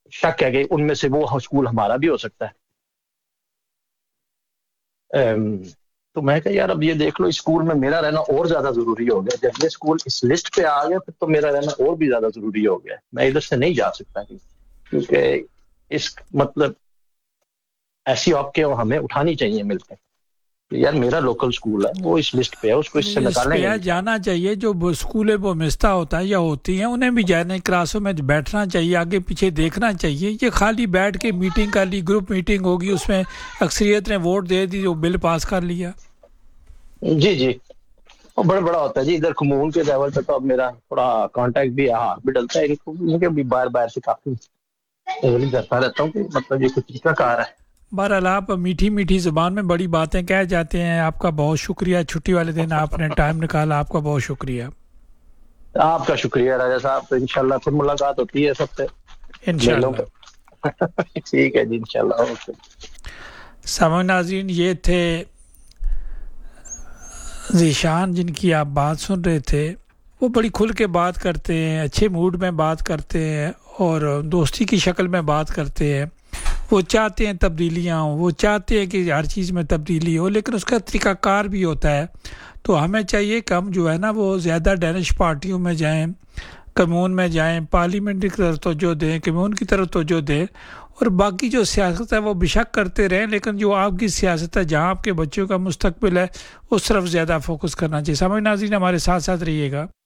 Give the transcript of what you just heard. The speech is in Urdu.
شک ہے کہ ان میں سے وہ اسکول ہمارا بھی ہو سکتا ہے. تو میں کہا یار اب یہ دیکھ لو اسکول میں میرا رہنا اور زیادہ ضروری ہو گیا. جب یہ اسکول اس لسٹ پہ آ گیا پھر تو میرا رہنا اور بھی زیادہ ضروری ہو گیا. میں ادھر سے نہیں جا سکتا کیونکہ اس مطلب ایسی آپ ہمیں اٹھانی چاہیے مل کے. یار میرا لوکل اسکول ہے وہ اس لسٹ پہ ہے, اس کو اس سے نکالنے پہ جانا چاہیے. جو اسکول وابستہ ہوتا ہے یا ہوتی ہیں انہیں بھی جانے کلاسوں میں بیٹھنا چاہیے, آگے پیچھے دیکھنا چاہیے. یہ خالی بیٹھ کے میٹنگ کر لی, گروپ میٹنگ ہوگی, اس میں اکثریت نے ووٹ دے دی, جو بل پاس کر لیا. جی وہ بڑا ہوتا ہے جی. ادھر کمون کے لیول پہ تو اب میرا تھوڑا کانٹیکٹ بھی ہاتھ بھی ڈلتا ہے ان کے بھی باہر سے کافی کرتا رہتا ہوں کہ مطلب یہ کچھ طریقہ کار ہے. بہرحال آپ میٹھی زبان میں بڑی باتیں کہہ جاتے ہیں. آپ کا بہت شکریہ, چھٹی والے دن آپ نے ٹائم نکالا, آپ کا بہت شکریہ. آپ کا شکریہ راجا صاحب. تو انشاءاللہ پھر ملاقات ہوتی ہے سب سے انشاءاللہ. ٹھیک ہے جی انشاءاللہ. اوکے سامعین ناظرین, یہ تھے ذیشان جن کی آپ بات سن رہے تھے. وہ بڑی کھل کے بات کرتے ہیں, اچھے موڈ میں بات کرتے ہیں اور دوستی کی شکل میں بات کرتے ہیں. وہ چاہتے ہیں تبدیلیاں ہوں, وہ چاہتے ہیں کہ ہر چیز میں تبدیلی ہو, لیکن اس کا طریقہ کار بھی ہوتا ہے. تو ہمیں چاہیے کہ ہم جو ہے نا وہ زیادہ ڈینش پارٹیوں میں جائیں, کمیون میں جائیں, پارلیمنٹ کی طرف توجہ دیں, کمیون کی طرف توجہ دیں, اور باقی جو سیاست ہے وہ بشک کرتے رہیں, لیکن جو آپ کی سیاست ہے جہاں آپ کے بچوں کا مستقبل ہے اس طرف زیادہ فوکس کرنا چاہیے. سامعین ناظرین ہمارے ساتھ رہیے گا.